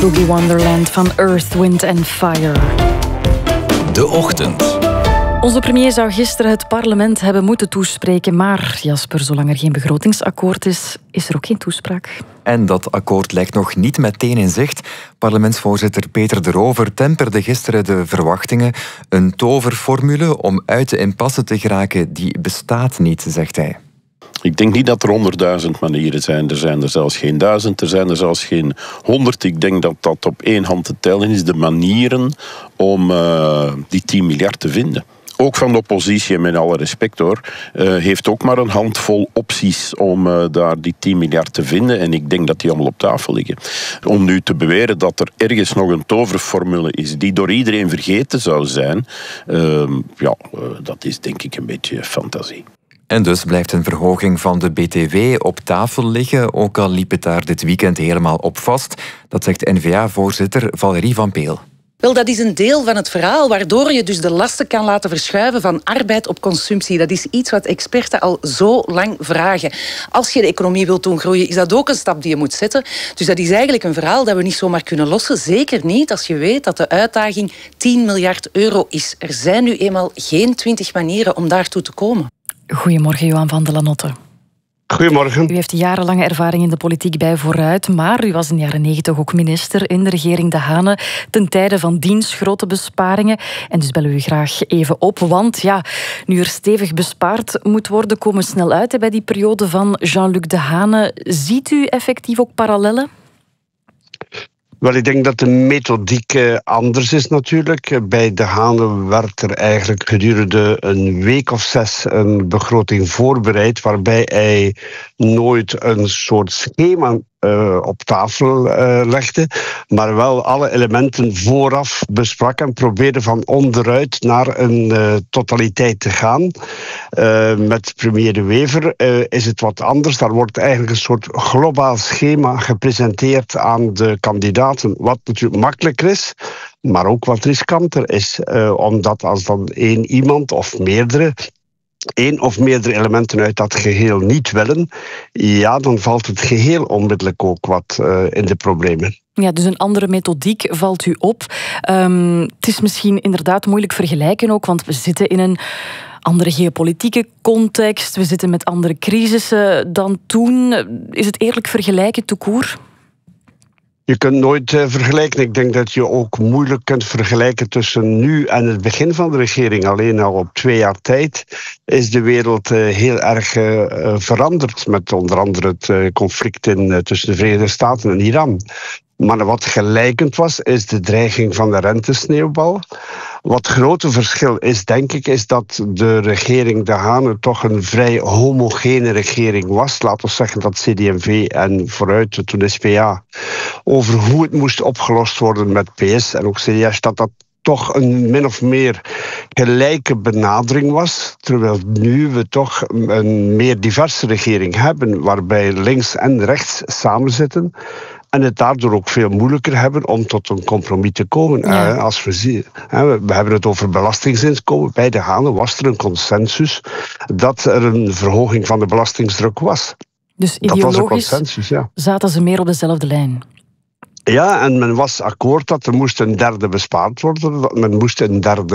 Boogie Wonderland van Earth, Wind and Fire. De Ochtend. Onze premier zou gisteren het parlement hebben moeten toespreken, maar Jasper, zolang er geen begrotingsakkoord is, is er ook geen toespraak. En dat akkoord lijkt nog niet meteen in zicht. Parlementsvoorzitter Peter De Roover temperde gisteren de verwachtingen. Een toverformule om uit de impasse te geraken, die bestaat niet, zegt hij. Ik denk niet dat er 100.000 manieren zijn. Er zijn er zelfs geen 1000, er zijn er zelfs geen 100. Ik denk dat dat op één hand te tellen is. De manieren om die 10 miljard te vinden. Ook van de oppositie, en met alle respect hoor, heeft ook maar een handvol opties om daar die 10 miljard te vinden. En ik denk dat die allemaal op tafel liggen. Om nu te beweren dat er ergens nog een toverformule is die door iedereen vergeten zou zijn, dat is denk ik een beetje fantasie. En dus blijft een verhoging van de BTW op tafel liggen, ook al liep het daar dit weekend helemaal op vast. Dat zegt N-VA-voorzitter Valerie Van Peel. Wel, dat is een deel van het verhaal, waardoor je dus de lasten kan laten verschuiven van arbeid op consumptie. Dat is iets wat experten al zo lang vragen. Als je de economie wilt doen groeien, is dat ook een stap die je moet zetten. Dus dat is eigenlijk een verhaal dat we niet zomaar kunnen lossen. Zeker niet als je weet dat de uitdaging 10 miljard euro is. Er zijn nu eenmaal geen 20 manieren om daartoe te komen. Goedemorgen, Johan van de Lanotte. Goedemorgen. U heeft jarenlange ervaring in de politiek bij Vooruit, maar u was in de jaren 90 ook minister in de regering De Hane ten tijde van diens grote besparingen. En dus bellen we u graag even op, want ja, nu er stevig bespaard moet worden, komen we snel uit bij die periode van Jean-Luc De Hane. Ziet u effectief ook parallellen? Wel, ik denk dat de methodiek anders is natuurlijk. Bij De Hane werd er eigenlijk gedurende een week of 6 een begroting voorbereid, waarbij hij nooit een soort schema op tafel legde, maar wel alle elementen vooraf besprak en probeerde van onderuit naar een totaliteit te gaan. Met premier De Wever is het wat anders. Daar wordt eigenlijk een soort globaal schema gepresenteerd aan de kandidaten, wat natuurlijk makkelijker is, maar ook wat riskanter is. Omdat als dan één iemand of meerdere elementen uit dat geheel niet willen, ja, dan valt het geheel onmiddellijk ook wat in de problemen. Ja, dus een andere methodiek valt u op. Het is misschien inderdaad moeilijk vergelijken ook, want we zitten in een andere geopolitieke context, we zitten met andere crisissen dan toen. Is het eerlijk vergelijken tout court? Je kunt nooit vergelijken. Ik denk dat je ook moeilijk kunt vergelijken tussen nu en het begin van de regering. Alleen al op 2 jaar tijd is de wereld heel erg veranderd. Met onder andere het conflict tussen de Verenigde Staten en Iran. Maar wat gelijkend was, is de dreiging van de rentesneeuwbal. Wat grote verschil is, denk ik, is dat de regering De Hane toch een vrij homogene regering was. Laten we zeggen dat CD&V en Vooruit, toen SPA, over hoe het moest opgelost worden met PS en ook CDS, dat toch een min of meer gelijke benadering was. Terwijl nu we toch een meer diverse regering hebben, waarbij links en rechts samenzitten. En het daardoor ook veel moeilijker hebben om tot een compromis te komen. Ja. Als we zien, we hebben het over belastingsinkomen. Bij De Hane was er een consensus dat er een verhoging van de belastingsdruk was. Dus dat was een ideologisch consensus, ja. zaten ze meer op dezelfde lijn? Ja, en men was akkoord dat er moest een derde bespaard worden. Dat men moest een derde